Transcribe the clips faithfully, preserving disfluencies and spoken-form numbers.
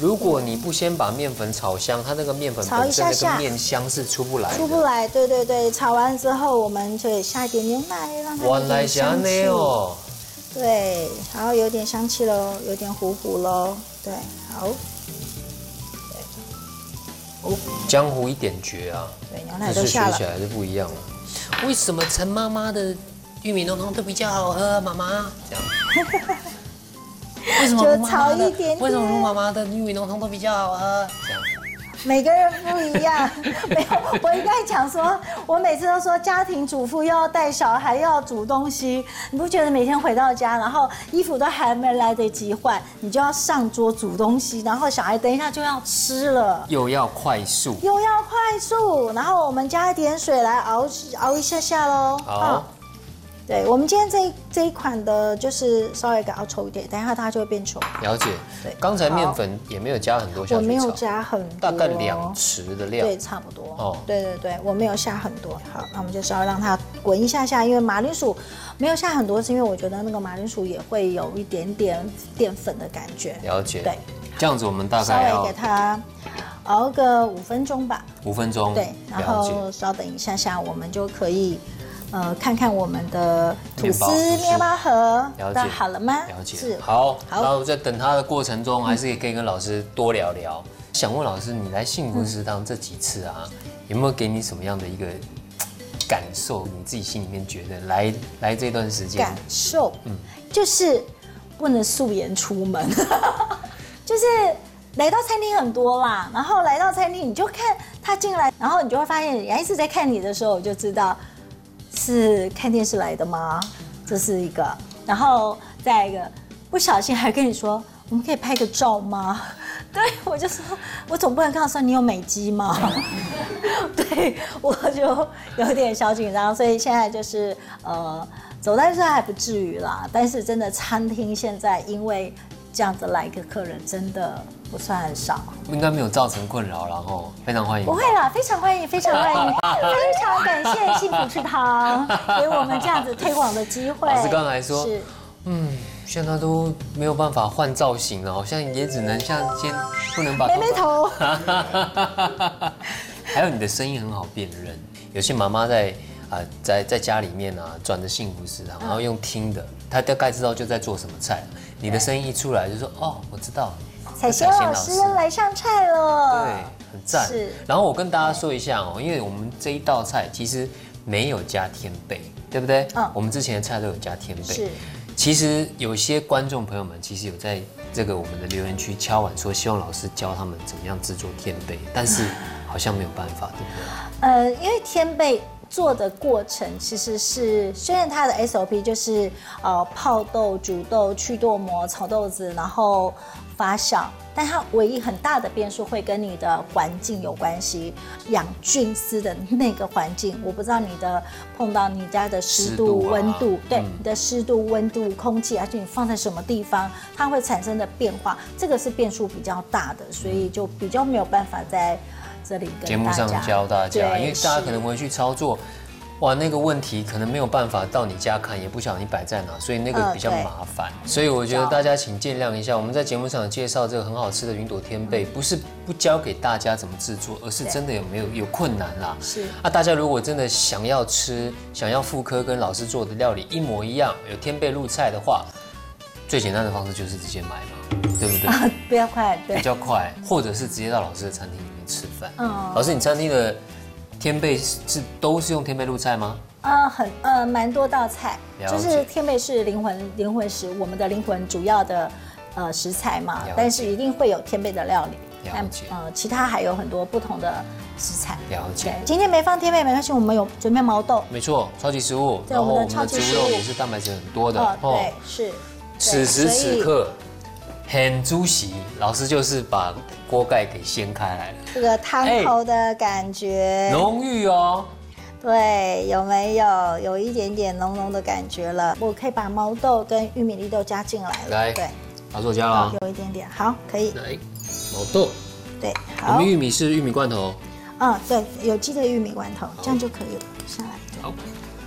如果你不先把面粉炒香，它那个面粉本身那个面香是出不来的。 出不来，对对对。炒完之后，我们就下一点牛奶，让它有点香气哦。对，然后有点香气喽，有点糊糊喽。对，好。对。 哦，江湖一点绝啊！ 对，牛奶都下了， 学起来就不一样了。为什么陈妈妈的玉米浓汤都比较好喝？妈妈这样。为什么就炒一点点？ 为什么卢妈妈的玉米浓汤都比较好喝？这样， 每个人不一样。没有，我应该讲说，我每次都说家庭主妇又要带小孩，又要煮东西，你不觉得每天回到家，然后衣服都还没来得及换，你就要上桌煮东西，然后小孩等一下就要吃了， 又要快速， 又要快速，然后我们加一点水来熬熬一下下喽。 好。 对，我们今天这一这一款的，就是稍微给它稠一点，等一下它就会变稠。 了解。对，刚才面粉也没有加很多下去炒， 我没有加很多， 大概两匙的量。 对，差不多。哦，对对对，我没有下很多。好，那我们就稍微让它滚一下下，因为马铃薯没有下很多，是因为我觉得那个马铃薯也会有一点点淀粉的感觉。 了解。 对， 这样子我们大概要稍微给它熬个五分钟吧。 五分钟。 对，然后稍等一下下，我们就可以。呃，看看我们的吐司面包盒，那好了吗？ 了解，是好。好，然后在等它的过程中，还是也可以跟老师多聊聊。想问老师，你来幸福食堂这几次啊，有没有给你什么样的一个感受？你自己心里面觉得来来这段时间感受，嗯，就是不能素颜出门，就是来到餐厅很多啦，然后来到餐厅你就看他进来，然后你就会发现，人家一直在看你的时候，我就知道。是看电视来的吗？这是一个，然后再一个，不小心还跟你说，我们可以拍个照吗？对，我就说，我总不能告诉你有美肌吗？对，我就有点小紧张，所以现在就是呃，走在这还不至于啦，但是真的餐厅现在因为这样子来一个客人，真的。不算很少， 应该没有造成困扰，然后非常欢迎。 不会啦，非常欢迎，非常欢迎，非常感谢幸福食堂给我们这样子推广的机会。 老师刚才说，是，嗯，现在都没有办法换造型了，好像也只能像先不能把妹妹头。 还有你的声音很好辨认，有些妈妈在啊、呃、在在家里面啊转着幸福食堂，然后用听的，她大概知道就在做什么菜，你的声音一出来就说哦，我知道了。 彩仙老师来上菜了， 对，很赞。是，然后我跟大家说一下哦，因为我们这一道菜其实没有加天贝，对不对？嗯，我们之前的菜都有加天贝。是，其实有些观众朋友们其实有在这个我们的留言区敲碗说，希望老师教他们怎么样制作天贝，但是好像没有办法，对不对？ 呃，因为天贝。做的过程其实是，虽然它的 S O P 就是呃泡豆、煮豆、去豆膜、炒豆子，然后发酵，但它唯一很大的变数会跟你的环境有关系，养菌丝的那个环境，我不知道你的碰到你家的湿度、温度，对，你的湿度、温度、空气，而且你放在什么地方，它会产生的变化，这个是变数比较大的，所以就比较没有办法在。这里节目上教大家，因为大家可能回去操作，哇，那个问题可能没有办法到你家看，也不晓得你摆在哪，所以那个比较麻烦。呃、所以我觉得大家请见谅一下，我们在节目上有介绍这个很好吃的云朵天贝，不是不教给大家怎么制作，而是真的有没有有困难啦。是啊，大家如果真的想要吃，想要复刻跟老师做的料理一模一样，有天贝入菜的话，最简单的方式就是直接买嘛，对不对？啊， 比较快，对， 比较快，或者是直接到老师的餐厅里面吃饭。嗯，老师，你餐厅的天贝是都是用天贝入菜吗？ 呃，很呃，蛮多道菜，就是天贝是灵魂灵魂食，我们的灵魂主要的呃食材嘛，但是一定会有天贝的料理。 了解。 呃，其他还有很多不同的食材。 了解。 今天没放天贝没关系，我们有准备毛豆。 没错，超级食物。 对，我们的超级食物也是蛋白质很多的。 哦，对，是。 此时此刻，很主席老师就是把锅盖给掀开来了， 这个汤头的感觉浓郁哦。 对，有没有有一点点浓浓的感觉了？我可以把毛豆跟玉米粒豆加进来了。 来，对，老师我加了， 有一点点，好，可以。 来，毛豆， 对，好。 我们玉米是玉米罐头。 嗯，对，有机的玉米罐头，这样就可以了。下来， 好。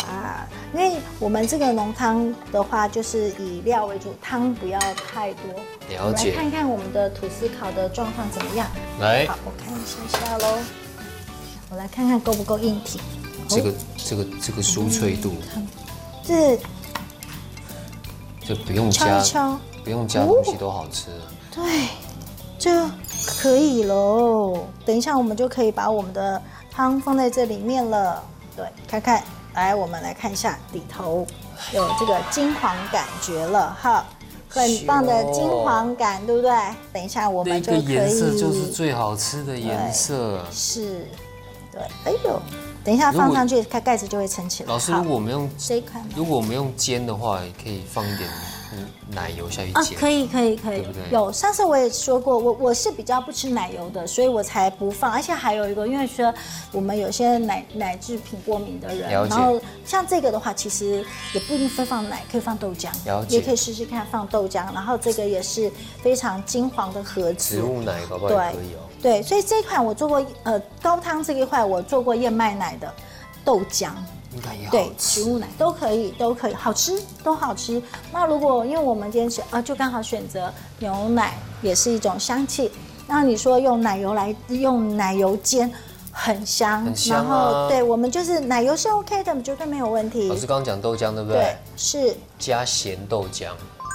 啊，因为我们这个浓汤的话，就是以料为主，汤不要太多。 了解。 来看看我们的吐司烤的状况怎么样？ 来， 好，我看一下下喽。我来看看够不够硬挺。 这个、哦、这个这个酥脆度， 嗯、这这不用加， 敲敲不用加东西都好吃。哦、 对，这可以喽。等一下我们就可以把我们的汤放在这里面了。对，看看，来，我们来看一下里头有这个金黄感觉了哈。很棒的金黄感，对不对？等一下我们就可以。 那个颜色就是最好吃的颜色。 是，对。哎呦，等一下放上去，它盖子就会撑起来。 老师，如果我们用这一块， 如果我们用煎的话，也可以放一点奶油下去煎。 啊，可以，可以，可以， 对不对？ 有，上次我也说过，我我是比较不吃奶油的，所以我才不放。而且还有一个，因为说我们有些奶奶制品过敏的人，然后像这个的话，其实也不一定非放奶，可以放豆浆，也可以试试看放豆浆。然后这个也是非常金黄的盒子， 植物奶搞不好也可以哦。 对，所以这一款我做过，呃，高汤这一块我做过燕麦奶的豆浆。 应该也好吃， 对，植物奶都可以，都可以，好吃，都好吃。那如果因为我们今天是啊，就刚好选择牛奶，也是一种香气。那你说用奶油来用奶油煎，很香， 很香啊。 然后对我们就是奶油是 OK 的，绝对没有问题。 老师刚刚讲豆浆对不对？ 对，是加咸豆浆，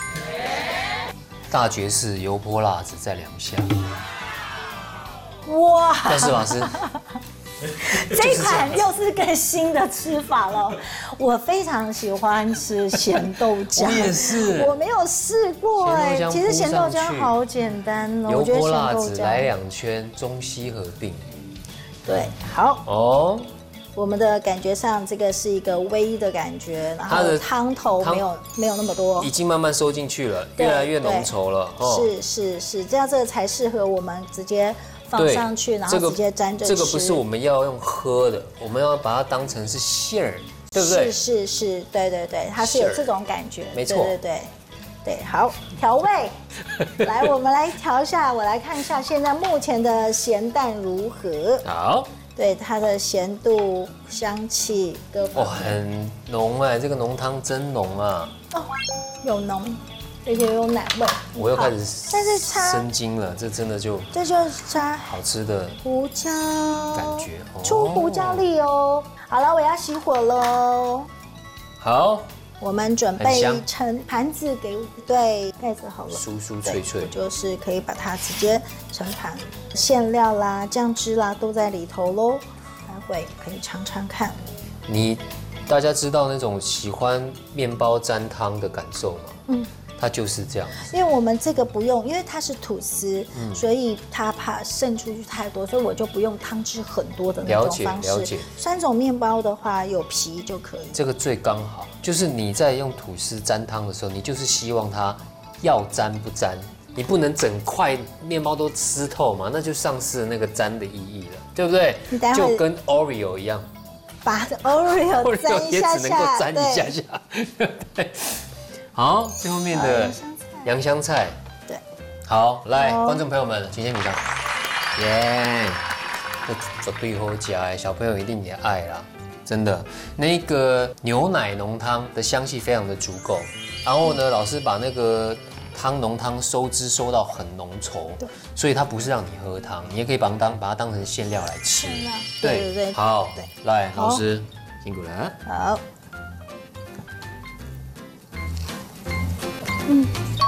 大爵士油泼辣子再两下。 哇！ 但是老师。 这一款又是个新的吃法了，我非常喜欢吃咸豆浆。 我也是， 我没有试过哎。其实咸豆浆好简单哦， 油泼辣子来两圈，中西合并。 对，好哦。 我们的感觉上，这个是一个微的感觉，然后汤头没有没有那么多， 已经慢慢收进去了，越来越浓稠了。 是是是，这样这个才适合我们直接。放上去，然后直接沾着吃。 这个不是我们要用喝的，我们要把它当成是馅儿，对不对？ 是是是，对对对，它是有这种感觉。 没错， 对对对对，好，调味，来，我们来调一下，我来看一下现在目前的咸淡如何。 好， 对它的咸度、香气各方面。 哇，很浓哎，这个浓汤真浓啊！ 哦，有浓。而且有奶味， 我又开始但是差生津了，这真的就这就是差好吃的胡椒感觉， 出胡椒粒哦。好了，我要熄火喽。 好， 我们准备盛盘子给对盖子好了， 酥酥脆脆， 就是可以把它直接盛盘，馅料啦、酱汁啦都在里头喽。待会可以尝尝看。 你大家知道那种喜欢面包沾汤的感受吗？嗯。它就是这样， 因为我们这个不用，因为它是吐司，嗯、所以它怕渗出去太多，所以我就不用汤汁很多的那种方式。 了解，了解。 三种面包的话，有皮就可以。 这个最刚好，就是你在用吐司沾汤的时候，你就是希望它要沾不沾，你不能整块面包都吃透嘛，那就丧失了那个沾的意义了，对不对？就跟 Oreo 一样， 把 Oreo 沾一下下， 也只能够沾一下下。对。好，最后面的洋香菜， 对， 好，来，观众朋友们，请先鼓掌，耶！这绝对好吃哎，小朋友一定也爱啦，真的。那个牛奶浓汤的香气非常的足够，然后呢，老师把那个汤浓汤收汁收到很浓稠，所以它不是让你喝汤，你也可以把它当把它当成馅料来吃。 对对对， 好，来，老师辛苦了。 好。嗯，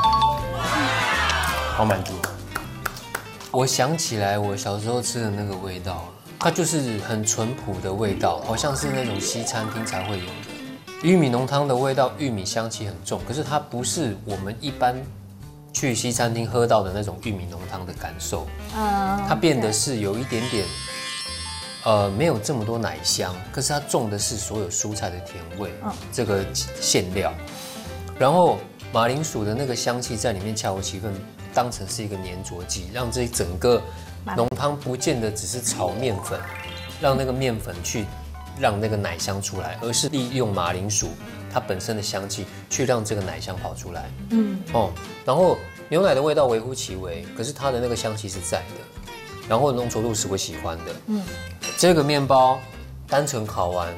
好满足。我想起来我小时候吃的那个味道，它就是很淳朴的味道，好像是那种西餐厅才会有的。玉米浓汤的味道，玉米香气很重，可是它不是我们一般去西餐厅喝到的那种玉米浓汤的感受。嗯，它变得是有一点点，呃，没有这么多奶香，可是它重的是所有蔬菜的甜味，嗯，这个馅料，然后。马铃薯的那个香气在里面恰如其分，当成是一个粘着剂，让这整个浓汤不见得只是炒面粉，让那个面粉去让那个奶香出来，而是利用马铃薯它本身的香气去让这个奶香跑出来。嗯，哦，然后牛奶的味道微乎其微，可是它的那个香气是在的，然后浓稠度是我喜欢的。嗯，这个面包单纯烤完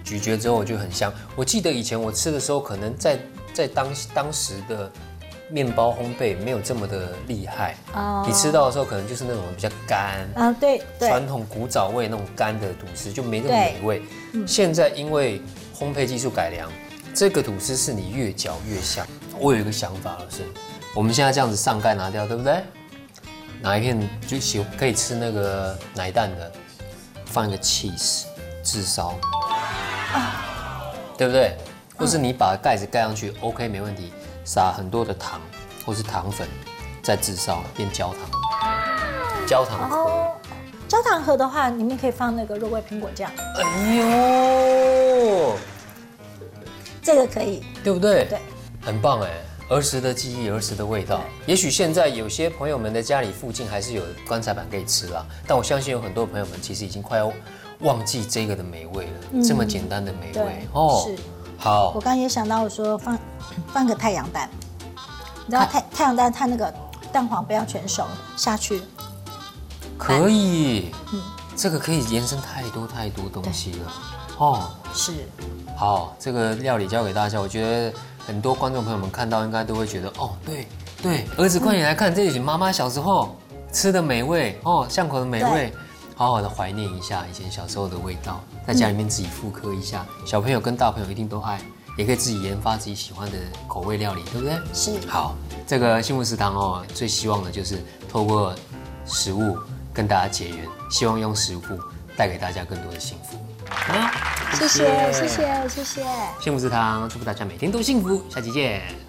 咀嚼之后就很香。我记得以前我吃的时候，可能在在当当时的面包烘焙没有这么的厉害，哦、你吃到的时候可能就是那种比较干， 啊对对， 传统古早味那种干的吐司就没那么美味。嗯、现在因为烘焙技术改良，这个吐司是你越嚼越香。我有一个想法，老师，我们现在这样子上盖拿掉，对不对？拿一片就喜可以吃那个奶蛋的，放一个 cheese 炙烧，啊、对不对？或是你把盖子盖上去 ，OK 没问题。撒很多的糖或是糖粉，再炙烧变焦糖。焦糖盒，哦、 焦糖盒的话，里面可以放那个肉桂苹果酱。 哎呦， 这个可以， 对不对？ 对， 很棒哎。儿时的记忆，儿时的味道。也许现在有些朋友们的家里附近还是有棺材板可以吃啦，但我相信有很多朋友们其实已经快要忘记这个的美味了。嗯、这么简单的美味哦，是。 好， 我刚刚也想到，我说放放个太阳蛋，你知道太太阳蛋它那个蛋黄不要全熟下去， 可以，嗯，这个可以延伸太多太多东西了，哦， 是。 好，这个料理交给大家，我觉得很多观众朋友们看到应该都会觉得，哦，对对，儿子快点来看，这也是妈妈小时候吃的美味哦，巷口的美味，好好的怀念一下以前小时候的味道，在家里面自己复刻一下，嗯、小朋友跟大朋友一定都爱，也可以自己研发自己喜欢的口味料理，对不对？ 是。 好，这个幸福食堂哦，最希望的就是透过食物跟大家结缘，希望用食物带给大家更多的幸福。好， 谢谢谢谢谢谢。 幸福食堂，祝福大家每天都幸福，下期见。